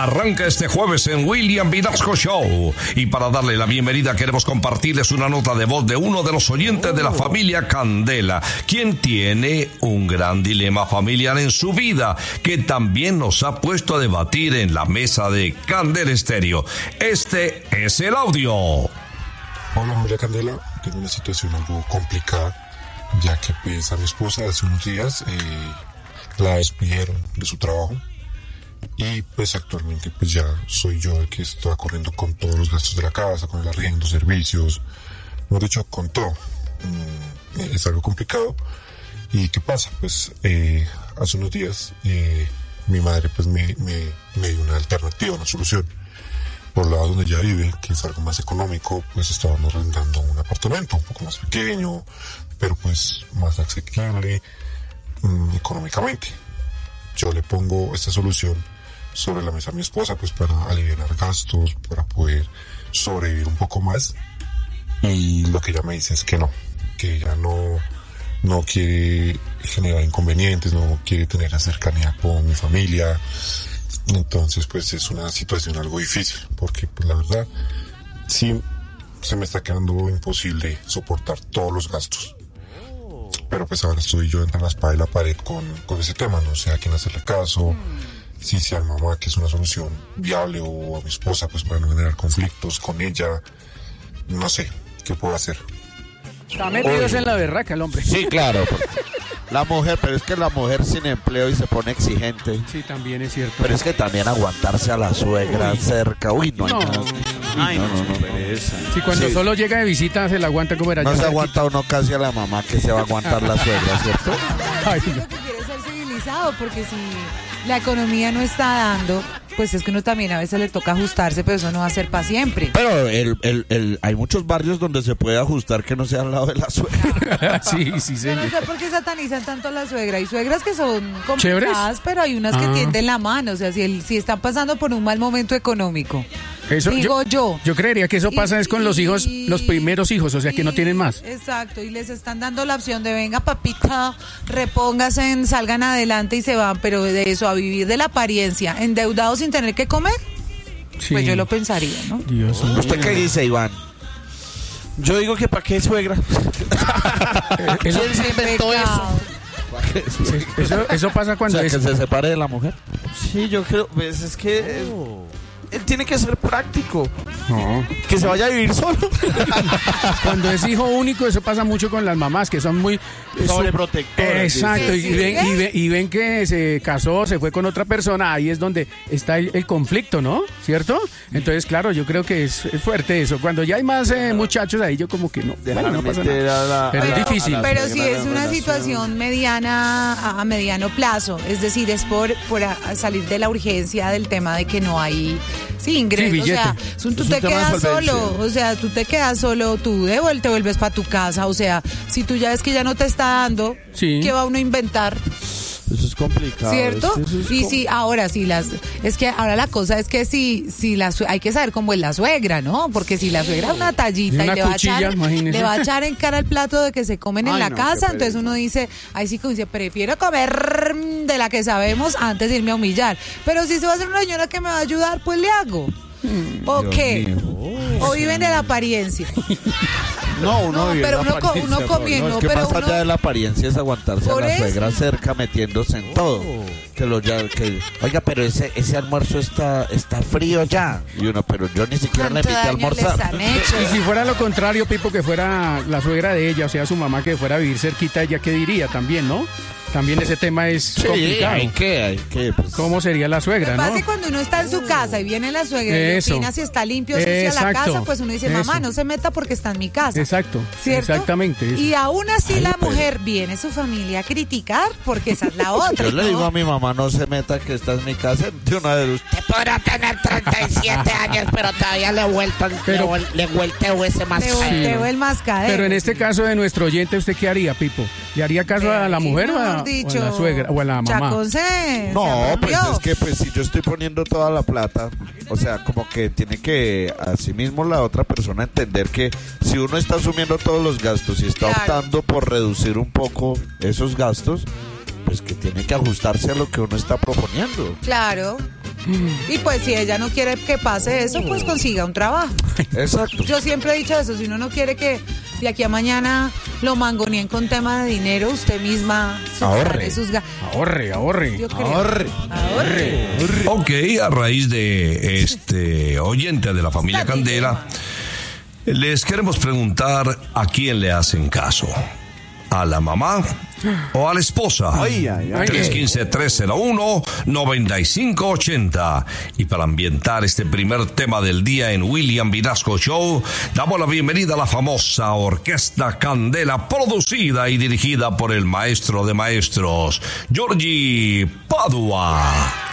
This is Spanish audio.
arranca este jueves en William Vinasco Show. Y para darle la bienvenida queremos compartirles una nota de voz de uno de los oyentes de la familia Candela, quien tiene un gran dilema familiar en su vida, que también nos ha puesto a debatir en la mesa de Candela Estéreo. Este es el audio. Hola familia Candela, tengo una situación algo complicada, ya que pues a mi esposa hace unos días la despidieron de su trabajo. Y pues actualmente pues ya soy yo el que está corriendo con todos los gastos de la casa, con el arriendo, servicios, mejor dicho, con todo. Es algo complicado. ¿Y qué pasa? Pues hace unos días mi madre pues me dio una alternativa, una solución. Por el lado donde ella vive, que es algo más económico, pues estábamos rentando un apartamento un poco más pequeño, pero pues más asequible económicamente. Yo le pongo esta solución sobre la mesa a mi esposa, pues para aliviar gastos, para poder sobrevivir un poco más. Y lo que ella me dice es que ella no quiere generar inconvenientes, no quiere tener cercanía con mi familia. Entonces pues es una situación algo difícil, porque pues la verdad sí se me está quedando imposible soportar todos los gastos. Pero pues ahora estoy yo entre la espada y la pared con ese tema, no sé a quién hacerle caso, si sea a mi mamá, que es una solución viable, o a mi esposa, pues para no generar conflictos con ella. No sé, ¿qué puedo hacer? Está metido en la berraca el hombre. Sí, claro. La mujer, pero es que la mujer sin empleo y se pone exigente. Sí, también es cierto. Pero es que también aguantarse a la suegra cerca. Uy, no hay nada. Ay, no. Si cuando solo llega de visita se la aguanta como era. No se aguanta uno casi a la mamá, que se va a aguantar la suegra, ¿cierto? Ay, no. Lo que quiere es ser civilizado, porque si la economía no está dando, pues es que uno también a veces le toca ajustarse, pero eso no va a ser para siempre. Pero hay muchos barrios donde se puede ajustar que no sea al lado de la suegra. Sí, señor. Yo no sé por qué satanizan tanto a la suegra. Hay suegras que son complicadas, ¿chéveres? pero hay unas que tienden la mano. O sea, si están pasando por un mal momento económico. Eso, digo yo. Yo creería que eso pasa es con los hijos, los primeros hijos, o sea, que no tienen más. Exacto, y les están dando la opción de venga papita, repónganse, salgan adelante y se van, pero de eso a vivir de la apariencia, endeudados sin tener que comer, Sí. pues yo lo pensaría, ¿no? Dios mío. ¿Usted qué dice, Iván? Yo digo que para qué suegra. Eso, ¿Quién se inventó eso? eso pasa cuando O sea, que se separe de la mujer. Sí, yo creo, pues es que él tiene que ser práctico. No. Que se vaya a vivir solo. Cuando es hijo único, eso pasa mucho con las mamás, que son muy sobreprotectoras. Exacto, Sí, y ven que se casó, se fue con otra persona, ahí es donde está el conflicto, ¿no? ¿Cierto? Entonces, claro, yo creo que es fuerte eso. Cuando ya hay más muchachos ahí, yo como que no. Bueno, no pasa nada. Pero es difícil. Pero si es una situación mediana a mediano plazo, es decir, es por salir de la urgencia del tema de que no hay ingresos, Sí, o sea, tú te quedas solo, tú te vuelves para tu casa, o sea, si tú ya ves que ya no te está dando, Sí. ¿qué va uno a inventar? Eso es complicado. ¿Cierto? Es que ahora la cosa es que hay que saber cómo es la suegra, ¿no? Porque si la suegra es una tallita Una y le cuchilla, le va a echar en cara el plato de que se comen en la casa, entonces uno dice, ahí sí como dice, prefiero comer de la que sabemos antes de irme a humillar. Pero si se va a hacer una señora que me va a ayudar, pues le hago. ¿O Dios qué? mío. ¿O viven de la apariencia? No, pero uno comiendo, No, es que pero más uno... allá de la apariencia es aguantarse a Por la eso. suegra cerca metiéndose en todo. Oiga, pero ese almuerzo está frío ya. Y uno, pero yo ni siquiera le ¿Cuánto invité a daño les almorzar. han hecho? Y si fuera lo contrario, Pipo, que fuera la suegra de ella, o sea, su mamá que fuera a vivir cerquita, ¿ella qué diría también, no? También ese tema es complicado. Hay que, pues. ¿Cómo sería la suegra, Lo que pasa no? es que cuando uno está en su casa y viene la suegra y Eso. opina si está limpio o sucia la Exacto. casa, pues uno dice, mamá, Eso. no se meta porque está en mi casa. Exacto, ¿Cierto? exactamente. Eso. Y aún así la pero- mujer viene su familia a criticar porque esa es la otra. Yo le ¿no? digo a mi mamá, no se meta que esta es mi casa. De una vez, usted Podrá tener 37 años, pero todavía le vuelteo ese más Te feo. volteo el mascadero. Pero en este caso de nuestro oyente, ¿usted qué haría, Pipo? ¿Le haría caso a la mujer o a la suegra o a la mamá? No, pues es que pues si yo estoy poniendo toda la plata, o sea, como que tiene que asimismo la otra persona entender que si uno está asumiendo todos los gastos y está optando por reducir un poco esos gastos, pues que tiene que ajustarse a lo que uno está proponiendo. Claro. Y pues si ella no quiere que pase eso, pues consiga un trabajo. Exacto. Yo siempre he dicho eso, si uno no quiere que de aquí a mañana lo mangoneen con tema de dinero, usted misma Ahorre. Ahorre. Yo creo. Ahorre. Ok, a raíz de este oyente de la familia Candela, les queremos preguntar a quién le hacen caso. ¿A la mamá o a la esposa? 315-301-9580. Y para ambientar este primer tema del día en William Vinasco Show, damos la bienvenida a la famosa Orquesta Candela, producida y dirigida por el maestro de maestros, Giorgi Padua.